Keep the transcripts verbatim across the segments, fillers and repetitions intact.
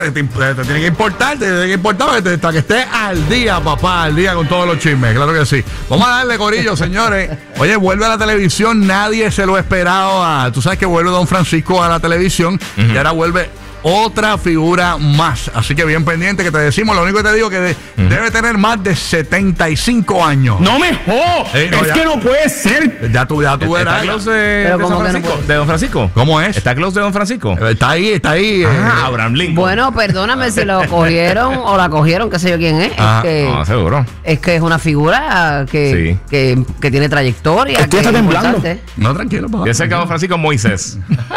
Te, te, te tiene que importar, te tiene que importar para que, para que estés al día, papá, al día con todos los chismes, claro que sí. Vamos a darle, corillo, señores. Oye, vuelve a la televisión, nadie se lo esperaba. Tú sabes que vuelve Don Francisco a la televisión uh-huh. y ahora vuelve otra figura más. Así que bien pendiente que te decimos. Lo único que te digo que de, uh-huh. debe tener más de setenta y cinco años. ¡No me jodas! Eh, no, es ya, que no puede ser. Ya tú, ya tú verás. ¿Está close de, de, San Francisco, no de Don Francisco? ¿Cómo es? ¿Está close de Don Francisco? Está ahí, está ahí. Ah, eh, Abraham Lincoln. Bueno, perdóname si lo cogieron o la cogieron, qué sé yo quién es. Ah, es que, no, seguro. Es que es una figura que, sí. que, que tiene trayectoria. ¿Usted está temblando? No, tranquilo, papá. Yo sé que Don Francisco es Moisés.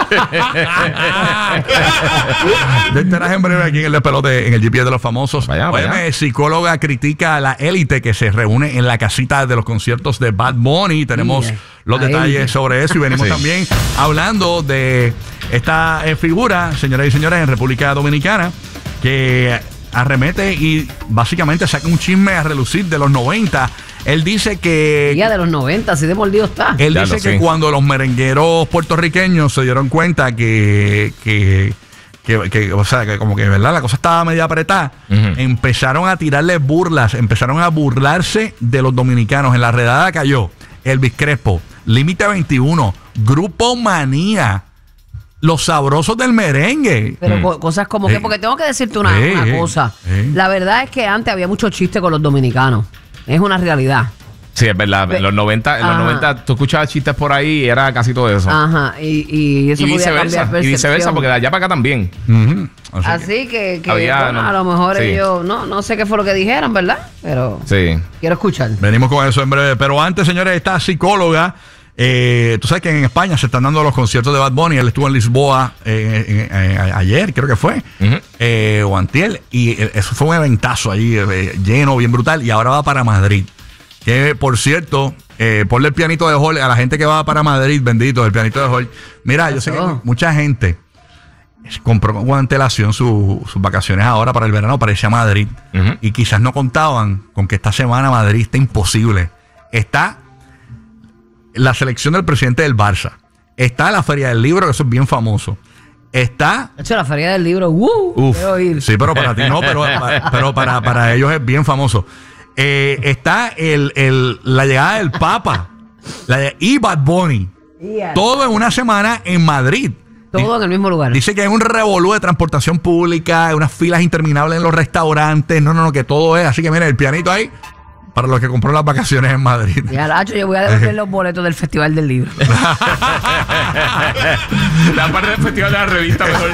En breve aquí en el despelote, en el G P S de los famosos. Vaya, vaya. Oye, psicóloga critica a la élite que se reúne en la casita de los conciertos de Bad Bunny. Tenemos sí, los detalles élite. sobre eso y venimos sí. también hablando de esta eh, figura, señoras y señores, en República Dominicana, que arremete y básicamente saca un chisme a relucir de los noventa. Él dice que... Ya de los noventa, así de mordido está. Él ya dice lo, que sí. cuando los merengueros puertorriqueños se dieron cuenta que... que Que, que, o sea, que como que, ¿verdad? La cosa estaba medio apretada. Uh-huh. Empezaron a tirarle burlas, empezaron a burlarse de los dominicanos. En la redada cayó Elvis Crespo, Límite veintiuno, Grupo Manía, Los Sabrosos del Merengue. Pero mm. cosas como eh. que, porque tengo que decirte una, eh, una cosa. Eh. La verdad es que antes había mucho chiste con los dominicanos. Es una realidad. Sí, es verdad. En los noventa, en los noventa tú escuchabas chistes por ahí y era casi todo eso. Ajá. Y, y eso y podía viceversa, cambiar y viceversa, porque de allá para acá también. Uh-huh. Así, Así que, que había, bueno, no, a lo mejor sí. ellos, no, no sé qué fue lo que dijeron, ¿verdad? Pero sí. quiero escuchar. Venimos con eso en breve. Pero antes, señores, esta psicóloga, eh, tú sabes que en España se están dando los conciertos de Bad Bunny. Él estuvo en Lisboa eh, eh, eh, ayer, creo que fue, uh-huh. eh, o antier, y eh, eso fue un eventazo ahí, eh, lleno, bien brutal, y ahora va para Madrid. Que, por cierto, eh, ponle el pianito de Hall a la gente que va para Madrid, bendito, el pianito de Hall. Mira, yo sé que mucha gente compró con antelación su, sus vacaciones ahora para el verano para irse a Madrid. Uh-huh. Y quizás no contaban con que esta semana Madrid está imposible. Está la selección del presidente del Barça. Está la Feria del Libro, que eso es bien famoso. Está... De hecho, la Feria del Libro, ¡uh! Uf, sí, pero para ti no, pero, pero para, para ellos es bien famoso. Eh, está el, el, la llegada del Papa la de, y Bad Bunny. Yeah. Todo en una semana en Madrid. Todo en el mismo lugar. Dice que hay un revolú de transportación pública, unas filas interminables en los restaurantes. No, no, no, que todo es. Así que miren, el pianito ahí para los que compró las vacaciones en Madrid. Ya, Lacho, yo voy a devolver los boletos del Festival del Libro. La parte del Festival de la Revista, mejor.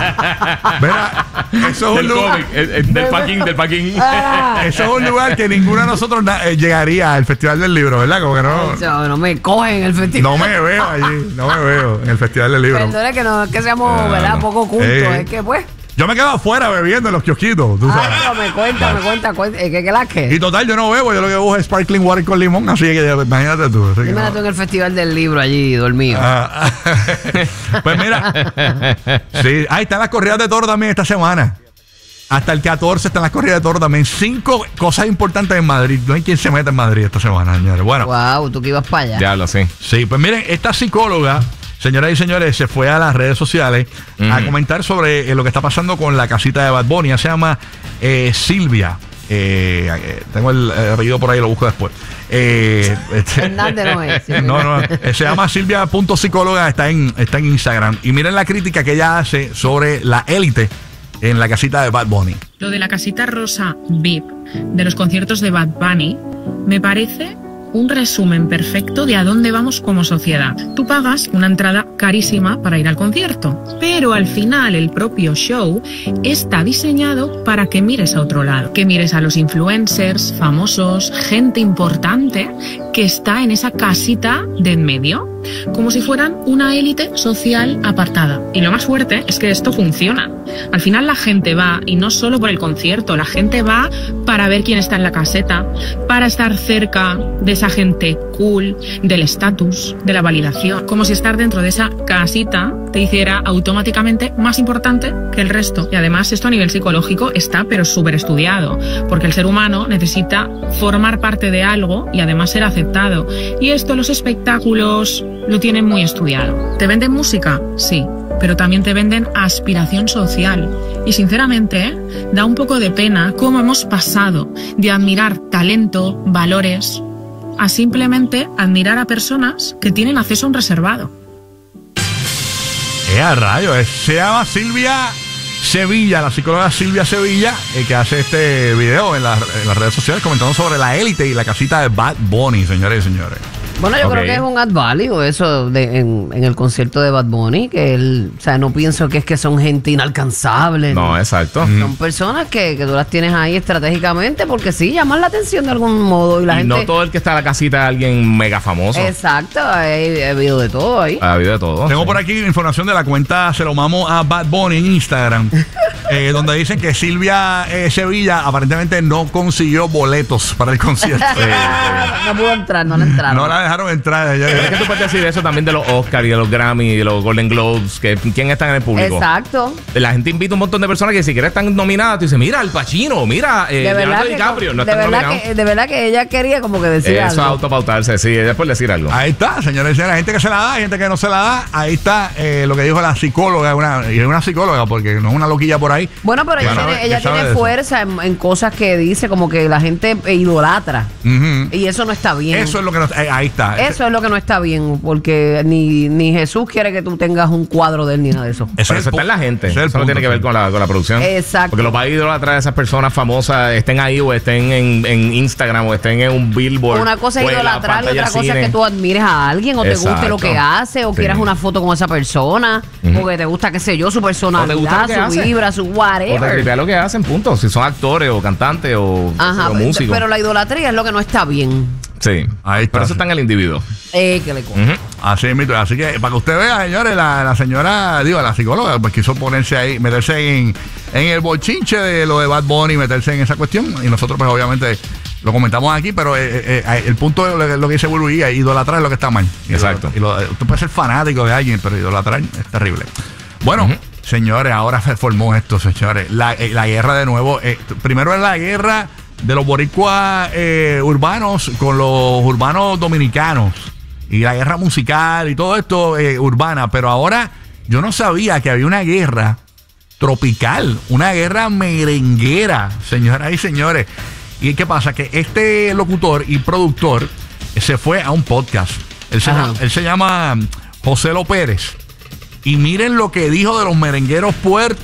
Mira, eso es un lugar. Cómic, el, el, del packing, del packing. Ah. Eso es un lugar que ninguno de nosotros eh, llegaría al Festival del Libro, ¿verdad? Como que no. Yo, no me cogen en el festival. No me veo allí, no me veo en el Festival del Libro. Perdone que no es que seamos, ah, ¿verdad? No. Poco cultos, eh. es que pues. Yo me quedo afuera bebiendo en los kiosquitos, tú sabes. Ah, me cuenta, me cuenta, cuenta. ¿Qué, qué la que? Y total, yo no bebo, yo lo que bebo es sparkling water con limón, así que imagínate tú. Dime no. tú en el Festival del Libro allí, dormido. Ah, pues mira, sí, ahí están las corridas de toro también esta semana. Hasta el catorce están las corridas de toro también. Cinco cosas importantes en Madrid. No hay quien se meta en Madrid esta semana, señores. Bueno. Wow, tú que ibas para allá. Ya lo sé. Sí, pues miren, esta psicóloga, señoras y señores, se fue a las redes sociales uh-huh. a comentar sobre eh, lo que está pasando con la casita de Bad Bunny. Se llama eh, Silvia. Eh, eh, tengo el, el apellido por ahí, lo busco después. Eh, este, Hernández no es. Sí. No, no. Eh, se llama Silvia.psicóloga, está en, está en Instagram. Y miren la crítica que ella hace sobre la élite en la casita de Bad Bunny. Lo de la casita rosa V I P de los conciertos de Bad Bunny me parece un resumen perfecto de a dónde vamos como sociedad. Tú pagas una entrada carísima para ir al concierto, pero al final el propio show está diseñado para que mires a otro lado, que mires a los influencers, famosos, gente importante que está en esa casita de en medio, como si fueran una élite social apartada. Y lo más fuerte es que esto funciona. Al final la gente va, y no solo por el concierto, la gente va para ver quién está en la caseta, para estar cerca de esa gente cool, del estatus, de la validación, como si estar dentro de esa casita te hiciera automáticamente más importante que el resto. Y además esto a nivel psicológico está pero súper estudiado, porque el ser humano necesita formar parte de algo y además ser aceptado. Y esto los espectáculos lo tienen muy estudiado. ¿Te venden música? Sí. pero también te venden aspiración social. Y sinceramente, ¿eh? da un poco de pena cómo hemos pasado de admirar talento, valores, a simplemente admirar a personas que tienen acceso a un reservado. ¡Eh, a rayos! Se llama Silvia Sevilla, la psicóloga Silvia Sevilla, eh, que hace este video en, la, en las redes sociales comentando sobre la élite y la casita de Bad Bunny, señores y señores. Bueno, yo Okay. creo que es un ad value eso de, en, en el concierto de Bad Bunny, que él, o sea, no pienso que es que son gente inalcanzable. No, exacto. Son personas que, que tú las tienes ahí estratégicamente porque sí, llaman la atención de algún modo. Y la Y gente... no todo el que está en la casita es alguien mega famoso. Exacto, hay, ha habido de todo ahí. Ha habido de todo. Tengo sí. por aquí información de la cuenta Se lo mamo a Bad Bunny en Instagram, eh, donde dicen que Silvia eh, Sevilla aparentemente no consiguió boletos para el concierto. No pudo entrar, no le entraron. No la dejaron entrar. Pero es que tú puedes decir eso también de los Oscars y de los Grammy y de los Golden Globes, que quién está en el público. Exacto. La gente invita a un montón de personas que ni siquiera están nominadas. Tú dices, mira, Al Pacino, mira, eh, De verdad, Leonardo que, DiCaprio, no de, están verdad nominados. que, de verdad que ella quería como que decir Eso es algo. autopautarse, sí, es por decir algo. Ahí está, señores y señores. Hay gente que se la da, hay gente que no se la da. Ahí está eh, lo que dijo la psicóloga. Una, y es una psicóloga porque no es una loquilla por ahí. Bueno, pero Que ella sabe- tiene, que ella sabe tiene de eso. fuerza en, en cosas que dice, como que la gente idolatra. Ujú. Y eso no está bien. Eso es lo que no, eh, ahí está. Eso es lo que no está bien, porque ni, ni Jesús quiere que tú tengas un cuadro de él ni nada de eso. Ese Pero es eso el está en la pu- gente. ese es el Eso no punto, tiene que ver sí. con la, con la producción. Exacto. Porque los va a idolatrar a esas personas famosas, estén ahí o estén en, en Instagram o estén en un billboard. Una cosa o es en la idolatrar y pantalla otra cosa cine. es que tú admires a alguien o te guste Exacto. lo que hace o Sí. quieras una foto con esa persona o que te gusta, qué sé yo, su O te gusta personalidad, lo que su hace. vibra, su O te whatever. tripea lo que hacen, punto. Si son actores o cantantes o, Ajá, o músicos. pero la idolatría es lo que no está bien. Sí. Ahí está. Pero eso está en el individuo. Eh, que le co- Ujú. Así es, mito. Así que para que usted vea, señores, la, la señora, digo, la psicóloga, pues quiso ponerse ahí, meterse en, en el bochinche de lo de Bad Bunny, meterse en esa cuestión. Y nosotros, pues obviamente, lo comentamos aquí, pero eh, eh, eh, el punto de lo, lo que dice Burbuí, idolatrar es lo que está mal. Exacto. Y lo, usted puede ser fanático de alguien, pero idolatrar es terrible. Bueno, Ujú. señores, ahora se formó esto, señores. La, eh, la guerra de nuevo. Eh, primero es la guerra de los boricuas eh, urbanos con los urbanos dominicanos. Y la guerra musical y todo esto eh, urbana. Pero ahora yo no sabía que había una guerra tropical, una guerra merenguera, señoras y señores. ¿Y qué pasa? Que este locutor y productor eh, se fue a un podcast. Él se, Ajá. él se llama José Lo Pérez. Y miren lo que dijo de los merengueros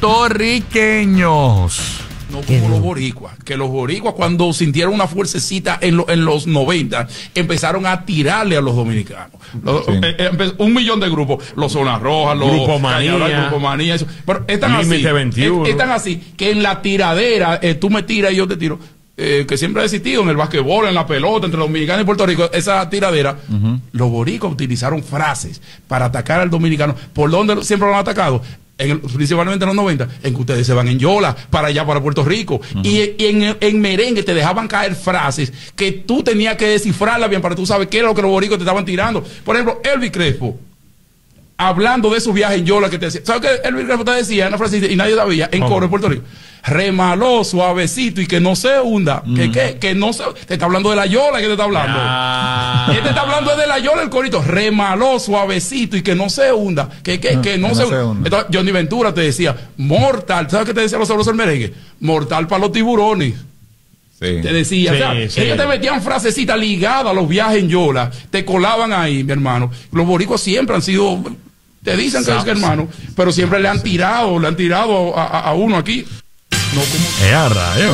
puertorriqueños. No como los boricuas, que los boricuas cuando sintieron una fuercecita en, lo- en los noventa empezaron a tirarle a los dominicanos. Los- Sí. eh, eh, empe- un millón de grupos, los Zonas Rojas, los Grupo Manía. Cañaveral, Grupo Manía, eso. Pero están Límite así, veintiuno. eh, están así, que en la tiradera eh, tú me tiras y yo te tiro. Eh, que siempre ha existido en el basquetbol, en la pelota, entre los dominicanos y Puerto Rico, esa tiradera, los boricuas utilizaron frases para atacar al dominicano. ¿Por dónde siempre lo han atacado? En el- principalmente en los noventa, en que ustedes se van en Yola, para allá, para Puerto Rico. Y, y en, en merengue te dejaban caer frases que tú tenías que descifrarlas bien para tú saber qué era lo que los boricos te estaban tirando. Por ejemplo, Elvis Crespo, hablando de su viaje en Yola, que te decía, ¿sabes qué Elvis Crespo te decía? Una frase y nadie sabía, en coro en Puerto Rico. Remaló, suavecito y que no se hunda. Que, que, que no se. Te está hablando de la Yola, que te está hablando. Ah. Este está hablando de la Yola, el corito. Remaló, suavecito y que no se hunda. Que, que, que no, que se, no se hunda. Entonces, Johnny Ventura te decía, mortal. ¿Sabes qué te decía los sabrosos del merengue? Mortal para los tiburones. Sí. Te decía, Sí, o sea, sí. ellos te metían frasecitas ligadas a los viajes en Yola, te colaban ahí, mi hermano. Los boricuas siempre han sido, te dicen que es que hermano, pero siempre le han tirado, le han tirado a, a- a uno aquí. No como ¡Eh, a rayo!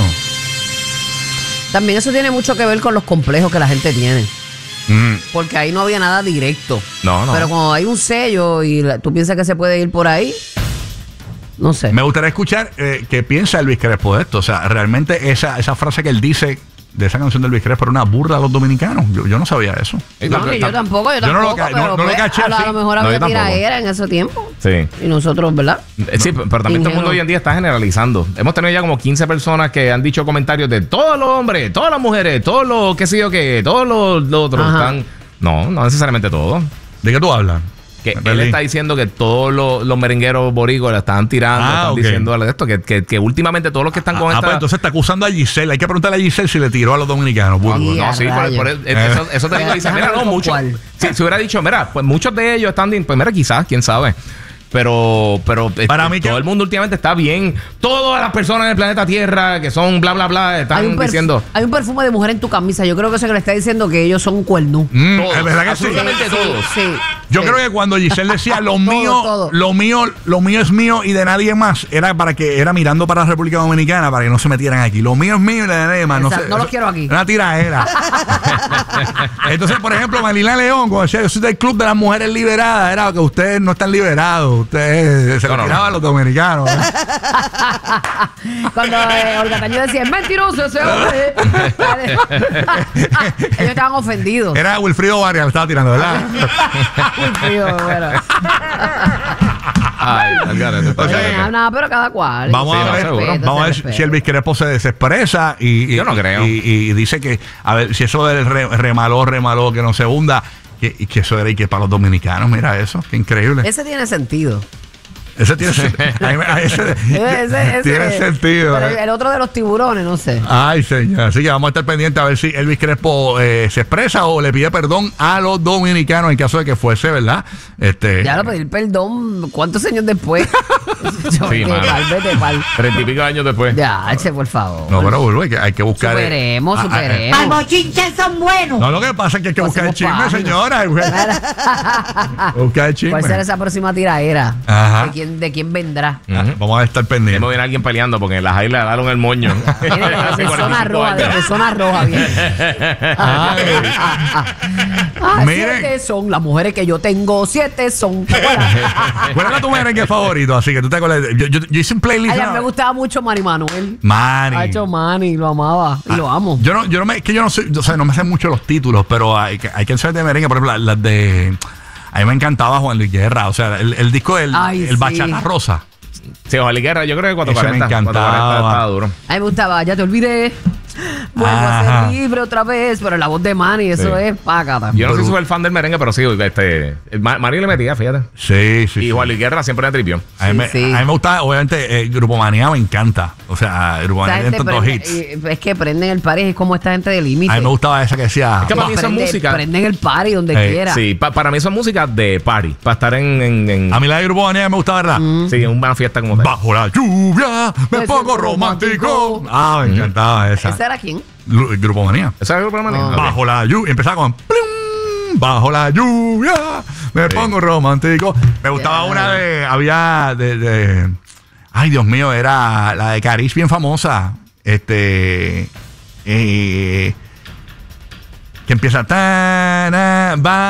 También eso tiene mucho que ver con los complejos que la gente tiene. Mm. Porque ahí no había nada directo. No, no. Pero cuando hay un sello y la- tú piensas que se puede ir por ahí, no sé. Me gustaría escuchar eh, qué piensa Elvis Crespo de esto. O sea, realmente esa, esa frase que él dice de esa canción de Elvis Crespo era una burla a los dominicanos. Yo, yo no sabía eso. Y No, tam- ni yo tam- tampoco, yo yo no lo tampoco. ca- no- pero no lo pues, caché a, lo- a así. lo mejor No, había yo tampoco. tiraera en ese tiempo. Sí. Y nosotros, ¿verdad? Eh, Sí, pero también todo el mundo hoy en día está generalizando. Hemos tenido ya como quince personas que han dicho comentarios de todos los hombres, todas las mujeres, todos los qué sé yo qué, todos los, los otros Ajá. están. No, no necesariamente todos. ¿De qué tú hablas? Que Me él perdí. está diciendo que todos los, los merengueros boricos le están tirando, Ah, están ok. diciendo algo de esto, que, que, que últimamente todos los que están con Ah, esta. pues entonces está acusando a Giselle. Hay que preguntarle a Giselle si le tiró a los dominicanos. Burbu. Sí, No, a sí, por, rayos. por- eh, eso, eso te digo, dice, Déjame mira, ver no, con muchos. cuál. Si, si hubiera dicho, mira, pues muchos de ellos están, pues mira, quizás, quién sabe. Pero, pero Para este, mí que- todo el mundo últimamente está bien. Todas las personas en el planeta Tierra que son bla, bla, bla, Hay están un, perf- diciendo. hay un perfume de mujer en tu camisa. Yo creo que eso que le está diciendo que ellos son cuernú. Mm, Todos, es verdad que sí. absolutamente Sí, todos. sí, Yo sí. creo que cuando Giselle decía lo Todo, mío, todo. lo mío, lo mío es mío y de nadie más, era para que era mirando para la República Dominicana para que no se metieran aquí. Lo mío es mío y de nadie más. No, Exacto, sé, no los eso- quiero aquí. Una tiraera. Entonces, por ejemplo, Marilyn León, cuando decía yo soy del club de las mujeres liberadas, era que ustedes no están liberados, ustedes se No, lo no, tiraban no. los dominicanos. ¿eh? Cuando eh, Olga Tañón decía, es mentiroso ese hombre. Ellos estaban ofendidos. Era Wilfrido Vargas, le estaba tirando, ¿verdad? Muy frío, bueno. Ay, Algarra, te O sea, Oye, nada, nada, pero cada cual. Vamos Sí, a no, ver, seguro. Respeto, vamos a se ver respeta. si Elvis Crespo se, se expresa y, y- Yo no creo. y, y dice que, a ver, si eso del re- remaló, remaló, que no se hunda, que, y que eso era y que para los dominicanos, mira eso, qué increíble. Ese tiene sentido. Ese tiene, a mí me- a ese- Ese- ese- tiene sentido. Pero eh. el otro de los tiburones, no sé. Ay, señor. Así que vamos a estar pendientes a ver si Elvis Crespo eh, se expresa o le pide perdón a los dominicanos en caso de que fuese, ¿verdad? Este, Ya lo pedir perdón, ¿cuántos años después? Yo, Sí, vete mano. pa'l, vete pa'l. Treinta y pico años después. Ya, che, por favor. No, pero Bulbo, hay que, hay que buscar. Superemos, Ah, ah, superemos. Para bochinches son buenos. No, lo que pasa es que hay que Lo buscar el hacemos chisme, página. señora. Hay que buscar el chisme. ¿Cuál será esa próxima tiraera? Ajá. ¿De quién, de quién vendrá? Ah, vamos a estar Me pendientes. viene alguien peleando porque en las islas le dieron el moño. Viene de, Hace de zona cuarenta y cinco roja, de, años. de zona roja, bien. Ay. Ah, Miren. siete son las mujeres que yo tengo, siete son. ¿Cuál era tu merengue favorito? Así que tú te acuerdas. de- Yo, yo, yo hice un playlist. Ay, a mí ¿no? me gustaba mucho Manny Manuel. Manny. Ha hecho Manny, lo amaba y lo amo. Yo no, yo no me, es que yo no sé, o sea, no me sé mucho los títulos, pero hay, que- hay canciones de merengue, por ejemplo, las las de. A mí me encantaba Juan Luis Guerra, o sea, el, el disco del Ay, el sí. Bachata Rosa. Sí, Juan Luis Guerra, yo creo que cuatro Ese me cuarenta. encantaba. cuatro cuarenta estaba duro. A mí me gustaba, ya te olvidé. Vuelvo a Ajá. ser libre otra vez, pero la voz de Manny, eso Sí. es págata. Yo no soy Pero- súper fan del merengue, pero sí, este, Ma- Mario le metía, fíjate. Sí, sí. Y sí. Juan Luis Guerra siempre me tripió. A mí, Sí, me, sí. a mí me gusta, obviamente, el Grupo Manía me encanta. O sea, el Grupo Esta Manía tiene gente tantos prende- hits. y- es que prenden el party, es como esta gente de límite. A mí me gustaba esa que decía. Es que para mí eso es Prende- música. Prenden el party donde Eh, quiera. Sí, pa- para mí eso es música de party. Para estar en, en, en- A mí la de Grupo Manía me gusta, ¿verdad? sí, en una fiesta como tal. Bajo la lluvia me Me pongo siento romántico. romántico. Ah, me encantaba esa. ¿Ese era quién? Lu- el Grupo Manía. ¿Eso es el programa? No. Ok. Bajo la lluvia. Empezaba con. plum, Bajo la lluvia me Sí. pongo romántico. Me gustaba Ya. una de. Había de, de- Ay, Dios mío, era la de Cariz, bien famosa. Este. eh, que empieza. Tana,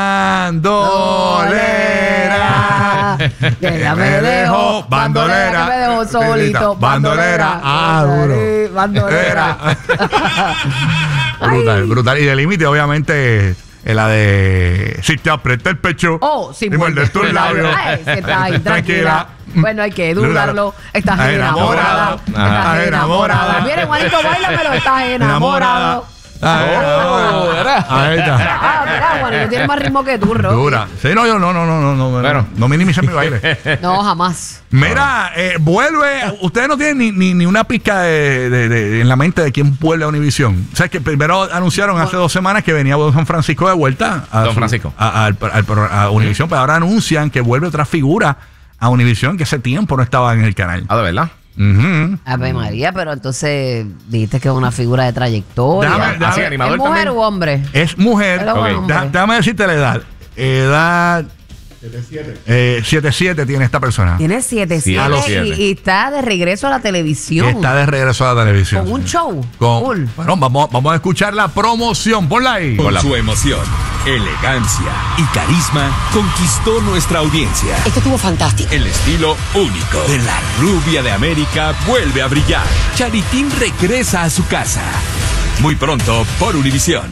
bandolera. Que ya me dejó. Bandolera. Que me dejó solito. Bandolera. Ah, duro. Sí, bandolera. Brutal, Ay. brutal. Y de límite, obviamente, eh, la de si te aprieta el pecho Oh, sin y muerdes tus labios. Ay, que está ahí, tranquila. Bueno, hay que dudarlo. Estás enamorada. Estás Estás enamorada. Viene, Juanito, báilamelo. Estás enamorado. Oh, ¿verdad? Ahí está. Ah, mira, Juanito tiene más ritmo que tú, Rocky. Dura. Sí, no, yo no, no, no, no, no, Bueno. no minimices mi baile. No, jamás. Mira, eh, vuelve. Ustedes no tienen ni, ni, ni una pizca de, de- de- en la mente de quién vuelve a Univisión. O sea, que primero anunciaron hace dos semanas que venía Don Francisco de vuelta a, Don su- Francisco. a, al- al pro- a Univisión, pero ahora anuncian que vuelve otra figura a Univisión que ese tiempo no estaba en el canal. Ah, de verdad. Ujú. Ave María, pero entonces dijiste que es una figura de trayectoria. Déjame- déjame- Así, ¿Es animador mujer también. u hombre? Es mujer. Era buen Ok. hombre. Deja- Déjame decirte la edad. Edad. siete siete. siete tiene esta persona. Tiene siete, Sí, a los siete y, siete. y está de regreso a la televisión. Está de regreso a la televisión. Con un show. Con- Cool. Bueno, vamos, vamos a escuchar la promoción. Ponla ahí. Con su emoción, elegancia y carisma conquistó nuestra audiencia. Esto estuvo fantástico. El estilo único de la rubia de América vuelve a brillar. Charitín regresa a su casa. Muy pronto por Univisión.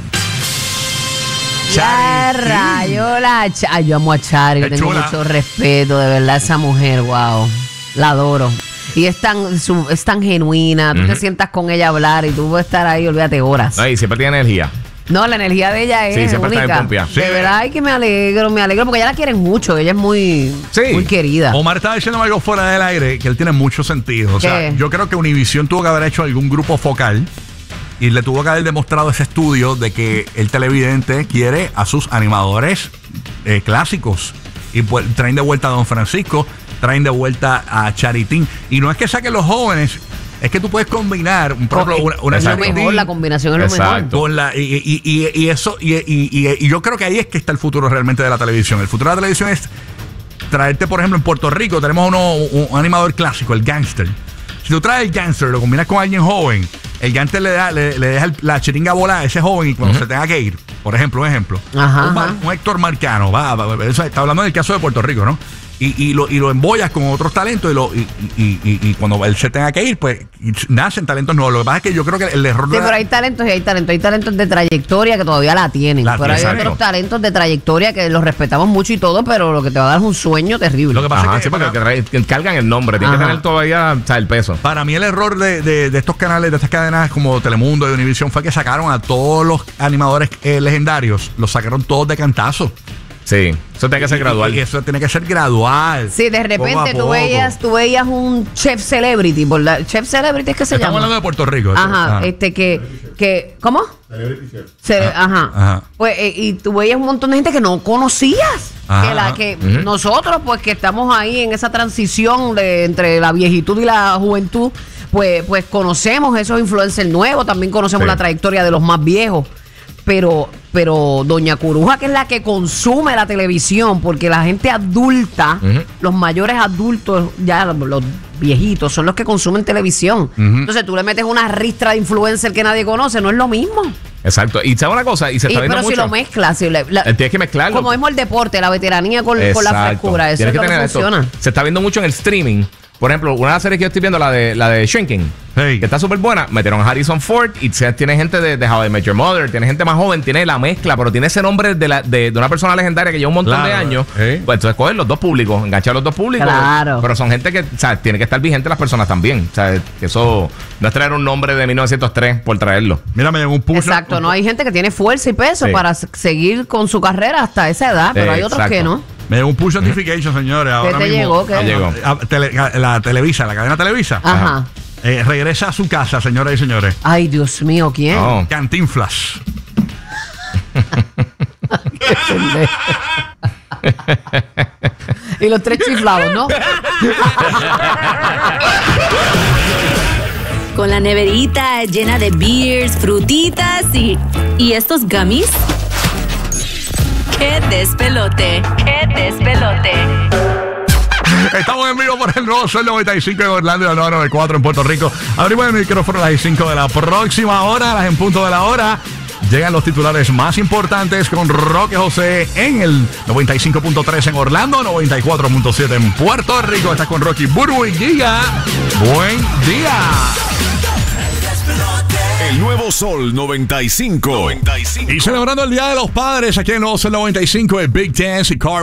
Ya Chari, rayo la Cha- Ay, yo amo a Chari, yo Qué tengo chula. mucho respeto, de verdad, esa mujer, wow. La adoro. Y es tan, su- es tan genuina, tú te Ujú. sientas con ella a hablar y tú puedes estar ahí, olvídate, horas. Ay, siempre tiene energía. No, la energía de ella es Sí, siempre está única. en pompia. Sí. De verdad, ay, que me alegro, me alegro, porque ella la quieren mucho, ella es muy, Sí. muy querida. Omar estaba diciendo algo fuera del aire que él tiene mucho sentido. O sea, ¿Qué? yo creo que Univisión tuvo que haber hecho algún grupo focal y le tuvo que haber demostrado ese estudio de que el televidente quiere a sus animadores eh, clásicos. Y pues traen de vuelta a Don Francisco traen de vuelta a Charitín. Y no es que saquen los jóvenes, es que tú puedes combinar un, por ejemplo, una, una es lo mejor, la combinación es lo mejor. Con la, y, y, y, y eso, y, y, y, y yo creo que ahí es que está el futuro realmente de la televisión. El futuro de la televisión es traerte, por ejemplo, en Puerto Rico tenemos uno, un, un animador clásico, el gángster. Si tú traes el gángster, lo combinas con alguien joven, el gángster le, da, le, le deja el, la chiringa volada a ese joven y cuando uh-huh. se tenga que ir, por ejemplo, un ejemplo, ajá, un, ajá. un Héctor Marcano, va, va, va, está hablando del caso de Puerto Rico, ¿no? Y, y, lo, y lo embollas con otros talentos y, lo, y, y, y, y cuando él se tenga que ir, pues nacen talentos nuevos. Lo que pasa es que yo creo que el error sí, de pero la... hay talentos y hay talentos. Hay talentos de trayectoria que todavía la tienen. La pero hay exacto. otros talentos de trayectoria que los respetamos mucho y todo, pero lo que te va a dar es un sueño terrible. Lo que pasa Ajá, es que, sí, porque para, que, que cargan el nombre, tiene que tener todavía, o sea, el peso. Para mí el error de, de, de estos canales, de estas cadenas como Telemundo y Univision fue que sacaron a todos los animadores eh, legendarios, los sacaron todos de cantazo. Sí, eso tiene que ser gradual. Y eso tiene que ser gradual. Sí, de repente tú veías, tú veías un chef celebrity, por la, chef celebrity es que se Estamos llama. hablando de Puerto Rico. Ajá, ajá. este que, que, ¿cómo? Celebrity chef. Ce ajá. ajá. ajá. Pues, eh, y tú veías un montón de gente que no conocías. Ajá, que la que uh-huh. nosotros, pues que estamos ahí en esa transición de entre la viejitud y la juventud, pues, pues conocemos esos influencers nuevos, también conocemos sí. la trayectoria de los más viejos. Pero, pero Doña Curuja, que es la que consume la televisión, porque la gente adulta, uh-huh. los mayores adultos, ya los, los viejitos, son los que consumen televisión. Uh-huh. Entonces tú le metes una ristra de influencer que nadie conoce, no es lo mismo. Exacto. Y sabe una cosa, y se está y, viendo pero mucho. si lo mezclas, si le, la, tienes que mezclarlo. Como mismo el deporte, la veteranía con, con la frescura, eso tienes es lo que, que funciona. Esto. Se está viendo mucho en el streaming. Por ejemplo, una serie que yo estoy viendo, la de la de Shrinking, hey. que está súper buena, metieron a Harrison Ford y tiene gente de, de How I Met Your Mother, tiene gente más joven, tiene la mezcla, pero tiene ese nombre de, la, de, de una persona legendaria que lleva un montón claro, de años. Hey. Pues entonces cogen los dos públicos, enganchar los dos públicos. Claro. Pero son gente que, o sea, tiene que estar vigente las personas también. O sea, que eso no es traer un nombre de mil novecientos tres por traerlo. Mira, me llegó un push. Exacto, no hay gente que tiene fuerza y peso sí. para seguir con su carrera hasta esa edad, pero eh, hay otros exacto. que no. Me llegó un push notification, señores. ¿Qué ahora te mismo, llegó? ¿Qué? llegó? A, a, tele, a, la Televisa, la cadena Televisa. Ajá. Eh, regresa a su casa, señoras y señores. Ay, Dios mío, ¿quién? Oh. Cantinflas. Y los tres chiflados, ¿no? Con la neverita llena de beers, frutitas y... ¿Y estos gummies? ¡Qué despelote! ¡Qué despelote! Estamos en vivo por el nuevo Sol noventa y cinco en Orlando y la nueva noventa y cuatro en Puerto Rico. Abrimos el micrófono a las cinco de la próxima hora, a las en punto de la hora. Llegan los titulares más importantes con Roque José en el noventa y cinco punto tres en Orlando, noventa y cuatro punto siete en Puerto Rico. Estás con Rocky, Burbu y Giga. Buen día. El nuevo Sol noventa y cinco. Y celebrando el Día de los Padres aquí en el nuevo Sol noventa y cinco, el Big Dance y Car